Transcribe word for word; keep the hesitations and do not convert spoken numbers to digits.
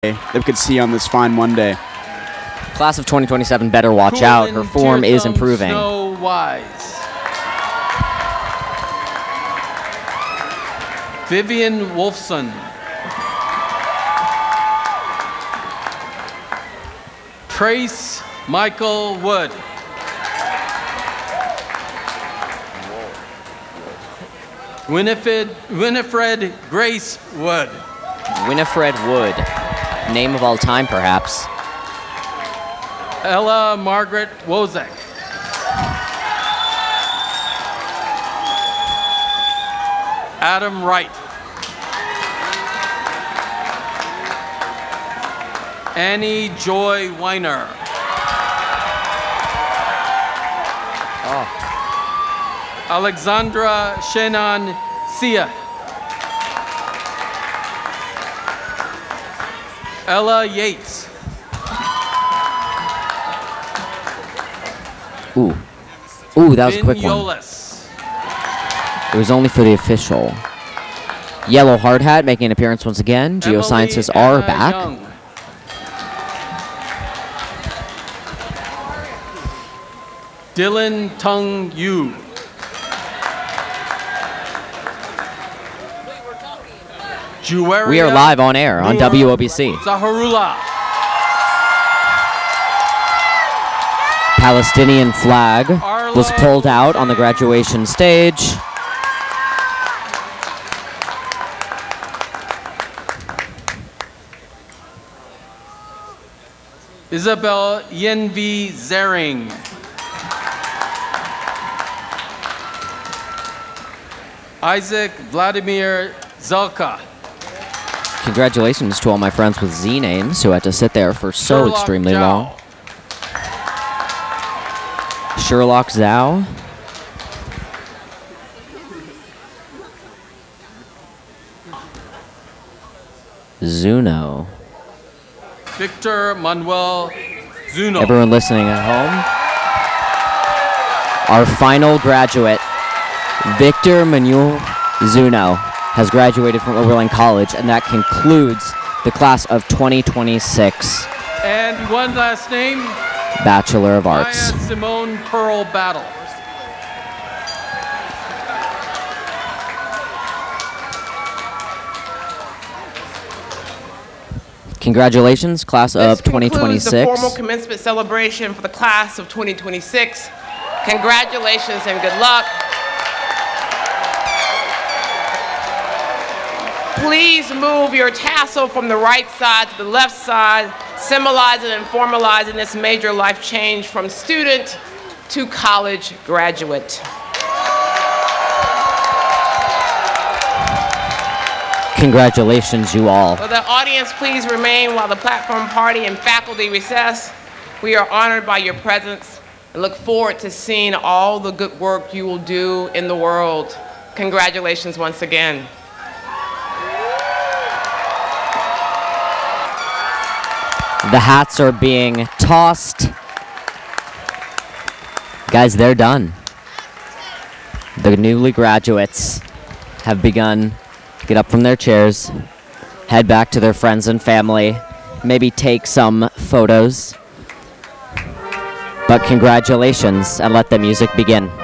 that we could see on this fine Monday. Class of twenty twenty-seven better watch Coolin out. Her form is Tearthum improving. Snow Wise. Vivian Wolfson. Trace Michael Wood. Winifred, Winifred Grace Wood. Winifred Wood. Name of all time, perhaps. Ella Margaret Wozek. Adam Wright. Annie Joy Weiner. Oh. Alexandra Shenan Sia. Ella Yates. Ooh. Ooh, that was a quick one. Vignoles. It was only for the official. Yellow hard hat making an appearance once again. Geosciences Emily are Anna back. Young. Dylan Tung Yu. Juwaria We are live on air on Noor W O B C. Zaharullah. Palestinian flag was pulled out on the graduation stage. Isabel Yenvi Zering. Isaac Vladimir Zelka. Congratulations to all my friends with Z names who had to sit there for so Sherlock extremely Zhao. long. Sherlock Zhao. Zuno. Victor Manuel Zuno. Everyone listening at home. Our final graduate, Victor Manuel Zuno, has graduated from Oberlin College, and that concludes the class of twenty twenty-six And one last name, Bachelor of Arts. Maya Simone Pearl Battle. Congratulations, class of This twenty concludes the twenty-six. formal commencement celebration for the class of twenty twenty-six. Congratulations and good luck. Please move your tassel from the right side to the left side, symbolizing and formalizing this major life change from student to college graduate. Congratulations, you all. Will the audience please remain while the platform party and faculty recess? We are honored by your presence and look forward to seeing all the good work you will do in the world. Congratulations once again. The hats are being tossed. Guys, they're done. The newly graduates have begun to get up from their chairs, head back to their friends and family, maybe take some photos. But congratulations, and let the music begin.